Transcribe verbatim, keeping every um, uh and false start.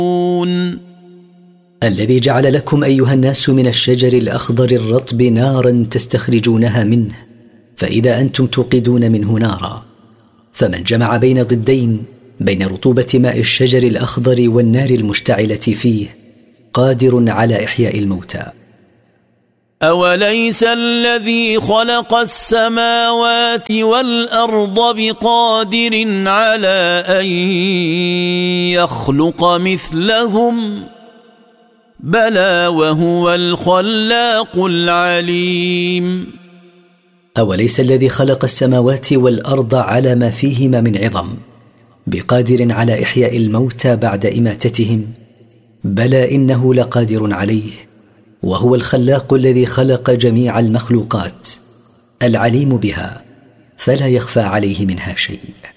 الذي جعل لكم أيها الناس من الشجر الأخضر الرطب نارا تستخرجونها منه فإذا أنتم توقدون منه نارا. فمن جمع بين ضدين، بين رطوبة ماء الشجر الأخضر والنار المشتعلة فيه، قادر على إحياء الموتى. أوليس الذي خلق السماوات والأرض بقادر على أن يخلق مثلهم بلى وهو الخلاق العليم. أوليس الذي خلق السماوات والأرض على ما فيهما من عظم بقادر على إحياء الموتى بعد إماتتهم؟ بلى إنه لقادر عليه، وهو الخلاق الذي خلق جميع المخلوقات العليم بها، فلا يخفى عليه منها شيء.